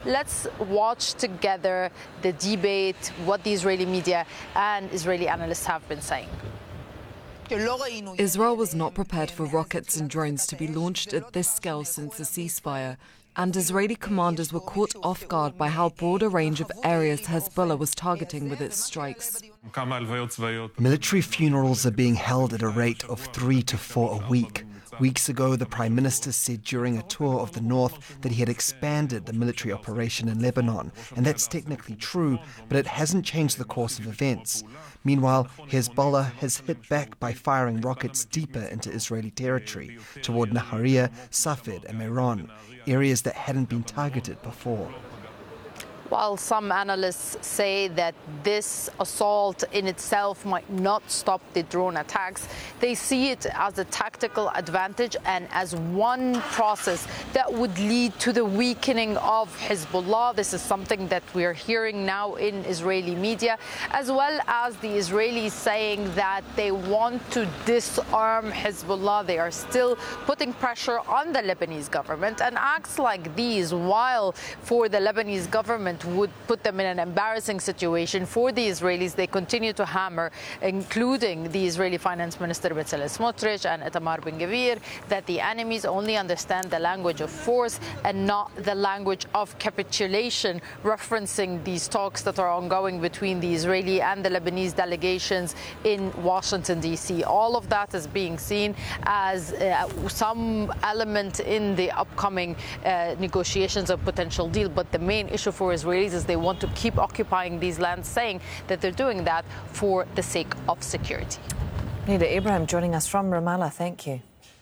let's watch together the debate, what the Israeli media and Israeli analysts have been saying. Israel was not prepared for rockets and drones to be launched at this scale since the ceasefire, and Israeli commanders were caught off guard by how broad a range of areas Hezbollah was targeting with its strikes. Military funerals are being held at a rate of 3 to 4 a week. Weeks ago, the Prime Minister said during a tour of the north that he had expanded the military operation in Lebanon, and that's technically true, but it hasn't changed the course of events. Meanwhile, Hezbollah has hit back by firing rockets deeper into Israeli territory, toward Nahariya, Safed and Meron, areas that hadn't been targeted before. While some analysts say that this assault in itself might not stop the drone attacks, they see it as a tactical advantage and as one process that would lead to the weakening of Hezbollah. This is something that we are hearing now in Israeli media, as well as the Israelis saying that they want to disarm Hezbollah. They are still putting pressure on the Lebanese government, and acts like these, while for the Lebanese government would put them in an embarrassing situation, for the Israelis, they continue to hammer, including the Israeli Finance Minister Bezalel Smotrich and Itamar Ben-Gvir, that the enemies only understand the language of force and not the language of capitulation, referencing these talks that are ongoing between the Israeli and the Lebanese delegations in Washington, D.C. All of that is being seen as some element in the upcoming negotiations of potential deal. But the main issue for Israelis is they want to keep occupying these lands, saying that they're doing that for the sake of security. Nida Ibrahim joining us from Ramallah. Thank you.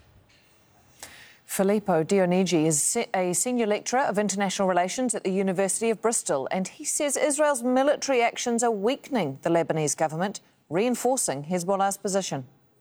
Filippo Dionigi is a senior lecturer of international relations at the University of Bristol, and he says Israel's military actions are weakening the Lebanese government, reinforcing Hezbollah's position.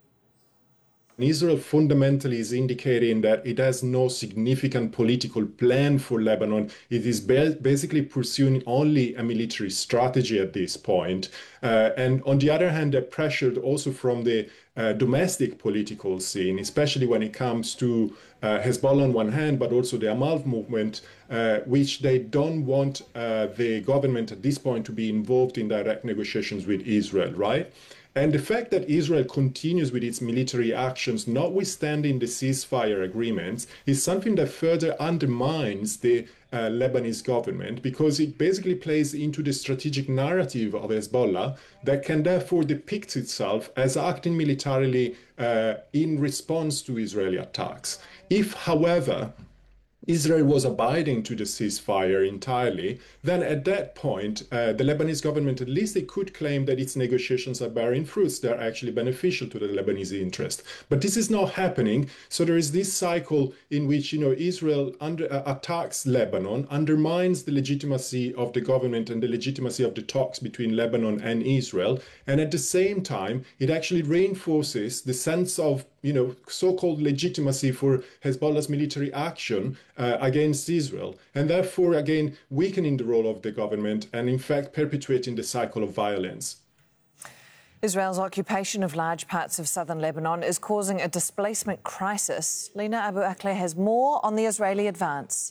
Israel fundamentally is indicating that it has no significant political plan for Lebanon. It is basically pursuing only a military strategy at this point. And on the other hand, they're pressured also from the domestic political scene, especially when it comes to Hezbollah on one hand, but also the Amal movement, which they don't want the government at this point to be involved in direct negotiations with Israel, right? And the fact that Israel continues with its military actions, notwithstanding the ceasefire agreements, is something that further undermines the Lebanese government, because it basically plays into the strategic narrative of Hezbollah that can therefore depict itself as acting militarily in response to Israeli attacks. If, however, Israel was abiding to the ceasefire entirely, then at that point, the Lebanese government, at least they could claim that its negotiations are bearing fruits. They're actually beneficial to the Lebanese interest. But this is not happening. So there is this cycle in which, Israel attacks Lebanon, undermines the legitimacy of the government and the legitimacy of the talks between Lebanon and Israel. And at the same time, it actually reinforces the sense of so-called legitimacy for Hezbollah's military action against Israel, and therefore, again, weakening the role of the government and, in fact, perpetuating the cycle of violence. Israel's occupation of large parts of southern Lebanon is causing a displacement crisis. Lina Abu Akleh has more on the Israeli advance.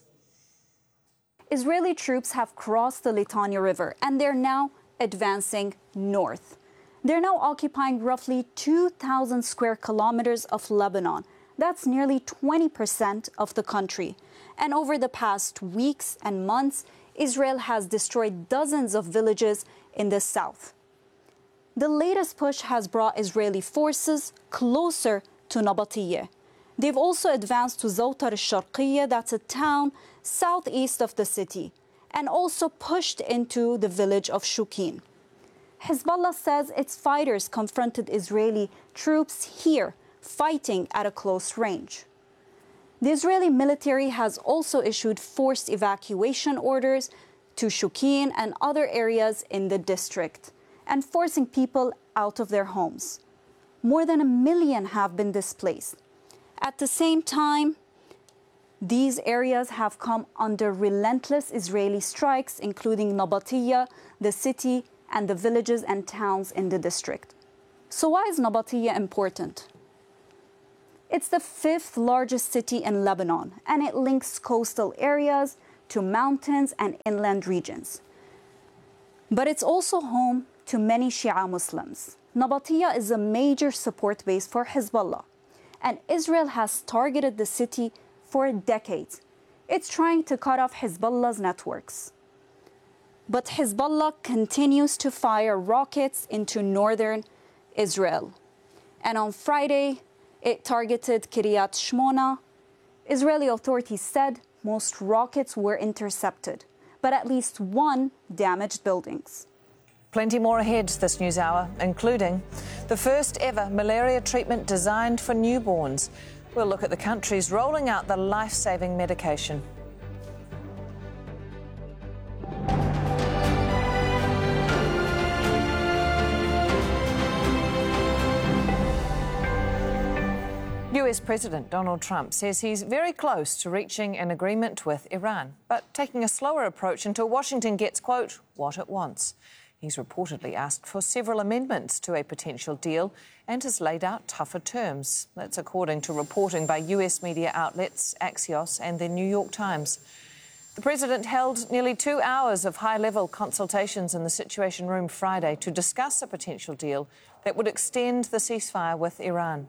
Israeli troops have crossed the Litani River and they're now advancing north. They're now occupying roughly 2,000 square kilometers of Lebanon. That's nearly 20% of the country. And over the past weeks and months, Israel has destroyed dozens of villages in the south. The latest push has brought Israeli forces closer to Nabatiyeh. They've also advanced to Zawtar al-Sharqiyya, that's a town southeast of the city, and also pushed into the village of Shukin. Hezbollah says its fighters confronted Israeli troops here, fighting at a close range. The Israeli military has also issued forced evacuation orders to Shukin and other areas in the district, and forcing people out of their homes. More than 1 million have been displaced. At the same time, these areas have come under relentless Israeli strikes, including Nabatiyeh, the city, and the villages and towns in the district. So why is Nabatiyeh important? It's the 5th largest city in Lebanon, and it links coastal areas to mountains and inland regions. But it's also home to many Shia Muslims. Nabatia is a major support base for Hezbollah, and Israel has targeted the city for decades. It's trying to cut off Hezbollah's networks. But Hezbollah continues to fire rockets into northern Israel. And on Friday, it targeted Kiryat Shmona. Israeli authorities said most rockets were intercepted, but at least one damaged buildings. Plenty more ahead this news hour, including the first ever malaria treatment designed for newborns. We'll look at the countries rolling out the life-saving medication. US President Donald Trump says he's very close to reaching an agreement with Iran, but taking a slower approach until Washington gets, quote, what it wants. He's reportedly asked for several amendments to a potential deal and has laid out tougher terms. That's according to reporting by US media outlets Axios and the New York Times. The president held nearly 2 hours of high-level consultations in the Situation Room Friday to discuss a potential deal that would extend the ceasefire with Iran.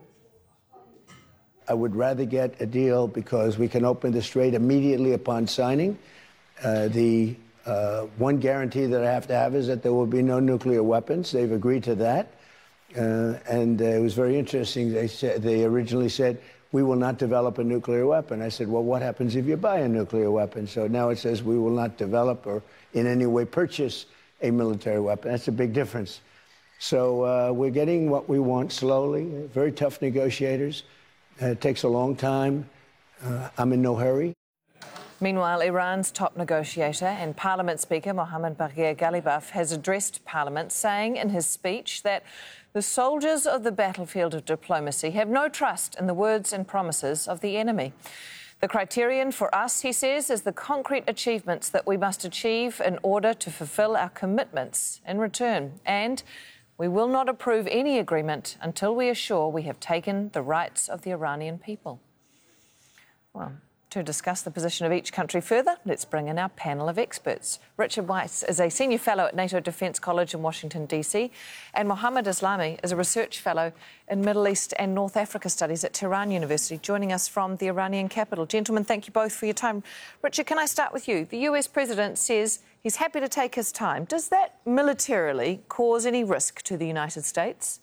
I would rather get a deal because we can open the strait immediately upon signing. The one guarantee that I have to have is that there will be no nuclear weapons. They've agreed to that. And it was very interesting. They originally said, we will not develop a nuclear weapon. I said, well, what happens if you buy a nuclear weapon? So now it says we will not develop or in any way purchase a military weapon. That's a big difference. So we're getting what we want slowly. Very tough negotiators. It takes a long time. I'm in no hurry. Meanwhile, Iran's top negotiator and Parliament Speaker Mohammad Bagher Ghalibaf has addressed Parliament, saying in his speech that the soldiers of the battlefield of diplomacy have no trust in the words and promises of the enemy. The criterion for us, he says, is the concrete achievements that we must achieve in order to fulfil our commitments in return. And we will not approve any agreement until we are sure we have taken the rights of the Iranian people. Well, to discuss the position of each country further, let's bring in our panel of experts. Richard Weiss is a senior fellow at NATO Defence College in Washington, D.C., and Mohammed Islami is a research fellow in Middle East and North Africa Studies at Tehran University, joining us from the Iranian capital. Gentlemen, thank you both for your time. Richard, can I start with you? The US president says he's happy to take his time. Does that militarily cause any risk to the United States?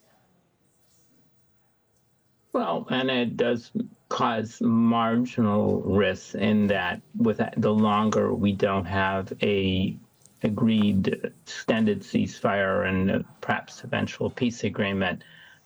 Well, and it does cause marginal risks in that with the longer we don't have a agreed extended ceasefire and perhaps eventual peace agreement,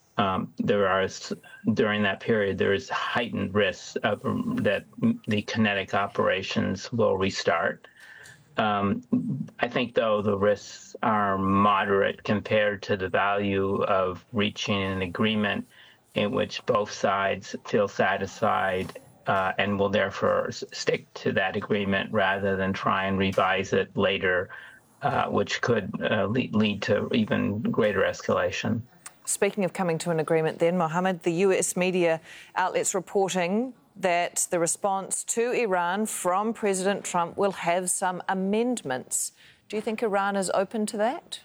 during that period there is heightened risk that the kinetic operations will restart. I think, though, the risks are moderate compared to the value of reaching an agreement in which both sides feel satisfied and will therefore stick to that agreement rather than try and revise it later, which could lead to even greater escalation. Speaking of coming to an agreement then, Mohammed, the US media outlets reporting that the response to Iran from President Trump will have some amendments. Do you think Iran is open to that?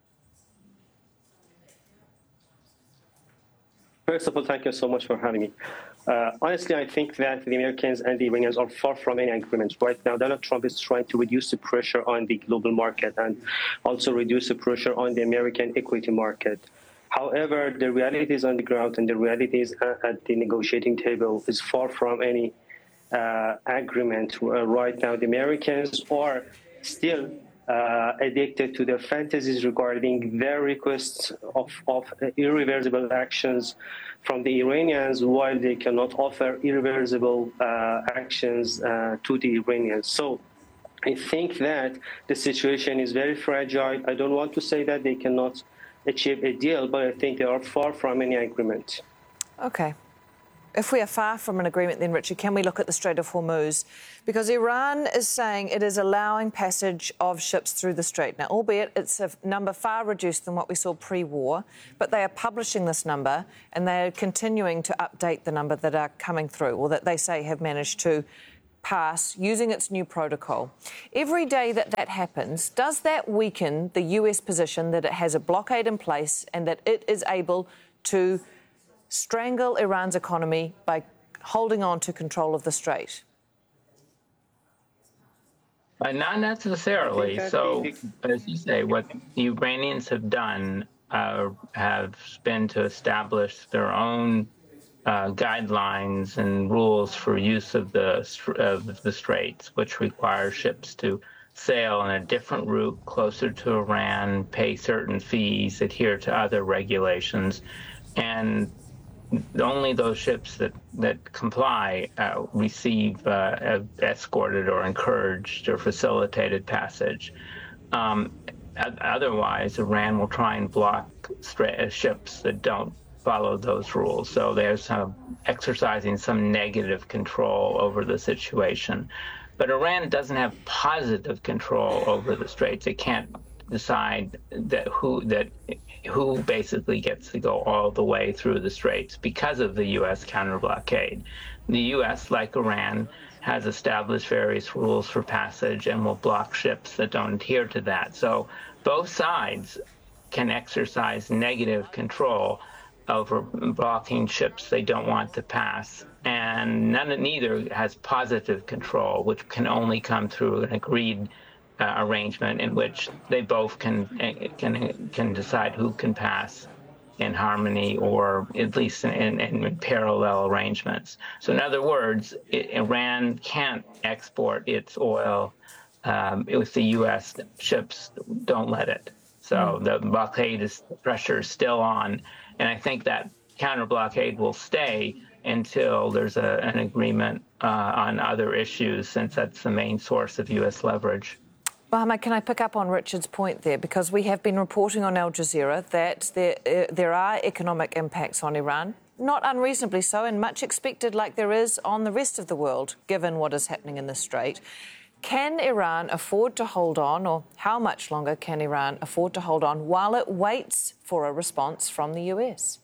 First of all, thank you so much for having me. Honestly, I think that the Americans and the Iranians are far from any agreement. Right now, Donald Trump is trying to reduce the pressure on the global market and also reduce the pressure on the American equity market. However, the realities on the ground and the realities at the negotiating table is far from any agreement. Right now, the Americans are still addicted to their fantasies regarding their requests of irreversible actions from the Iranians, while they cannot offer irreversible actions to the Iranians. So I think that the situation is very fragile. I don't want to say that they cannot achieve a deal, but I think they are far from any agreement. OK. If we are far from an agreement then, Richard, can we look at the Strait of Hormuz? Because Iran is saying it is allowing passage of ships through the strait. Now, albeit it's a number far reduced than what we saw pre-war, but they are publishing this number and they are continuing to update the number that are coming through, or that they say have managed to pass using its new protocol. Every day that that happens, does that weaken the US position that it has a blockade in place and that it is able to strangle Iran's economy by holding on to control of the strait? Not necessarily. So, as you say, what the Iranians have done have been to establish their own guidelines and rules for use of the straits, which require ships to sail in a different route closer to Iran, pay certain fees, adhere to other regulations, and only those ships that comply receive escorted or encouraged or facilitated passage. Otherwise, Iran will try and block ships that don't follow those rules. So they're exercising some negative control over the situation. But Iran doesn't have positive control over the straits. It can't decide who basically gets to go all the way through the straits because of the U.S. counter-blockade. The U.S., like Iran, has established various rules for passage and will block ships that don't adhere to that. So both sides can exercise negative control over blocking ships they don't want to pass, and neither has positive control, which can only come through an agreed arrangement in which they both can decide who can pass in harmony or at least in parallel arrangements. So in other words, Iran can't export its oil if the U.S. ships don't let it. So the blockade pressure is still on, and I think that counter blockade will stay until there's an agreement on other issues, since that's the main source of U.S. leverage. Mohammed, can I pick up on Richard's point there? Because we have been reporting on Al Jazeera that there are economic impacts on Iran, not unreasonably so, and much expected, like there is on the rest of the world, given what is happening in the Strait. Can Iran afford to hold on, or how much longer can Iran afford to hold on while it waits for a response from the US?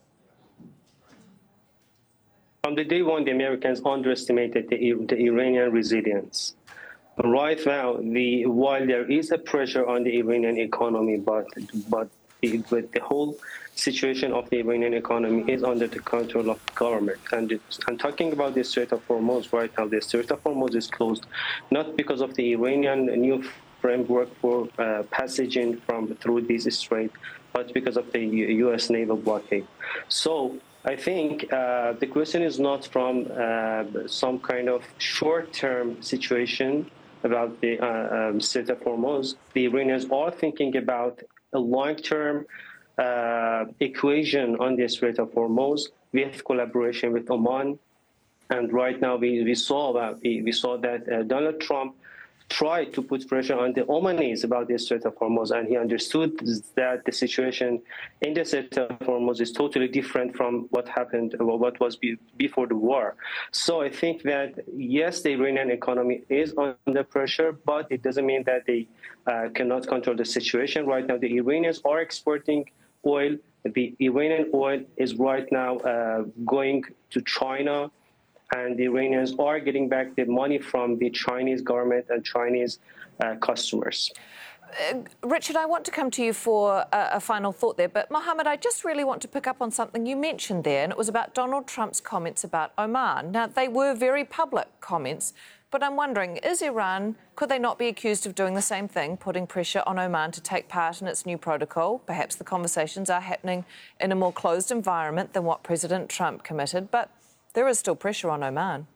From the day one, the Americans underestimated the Iranian resilience. Right now, while there is a pressure on the Iranian economy, but the whole situation of the Iranian economy is under the control of the government. And I'm talking about the Strait of Hormuz right now. The Strait of Hormuz is closed not because of the Iranian new framework for passaging through this strait, but because of the U.S. naval blockade. So I think the question is not from some kind of short-term situation about the Strait of Hormuz. The Iranians are thinking about a long-term equation on the Strait of Hormuz with collaboration with Oman. And right now we saw that Donald Trump tried to put pressure on the Omanis about the Strait of Hormuz, and he understood that the situation in the Strait of Hormuz is totally different from what happened or what was before the war. So I think that, yes, the Iranian economy is under pressure, but it doesn't mean that they cannot control the situation. Right now, the Iranians are exporting oil. The Iranian oil is right now going to China, and the Iranians are getting back the money from the Chinese government and Chinese customers. Richard, I want to come to you for a final thought there, but Mohammed, I just really want to pick up on something you mentioned there, and it was about Donald Trump's comments about Oman. Now, they were very public comments, but I'm wondering, could they not be accused of doing the same thing, putting pressure on Oman to take part in its new protocol? Perhaps the conversations are happening in a more closed environment than what President Trump committed, but there is still pressure on Oman.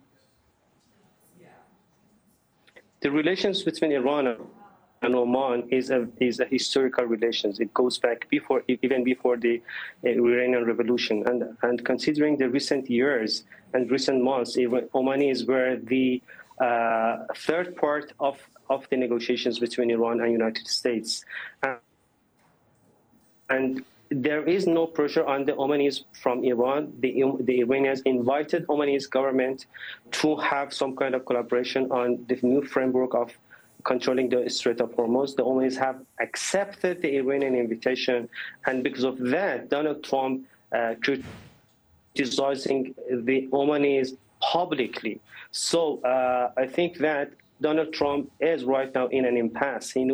The relations between Iran and Oman is a historical relations. It goes back even before the Iranian Revolution. And considering the recent years and recent months, Omanis were the third part of the negotiations between Iran and United States. And there is no pressure on the Omanis from Iran. The Iranians invited Omanis government to have some kind of collaboration on the new framework of controlling the Strait of Hormuz. The Omanis have accepted the Iranian invitation, and because of that, Donald Trump criticizing the Omanis publicly. So I think that Donald Trump is right now in an impasse. He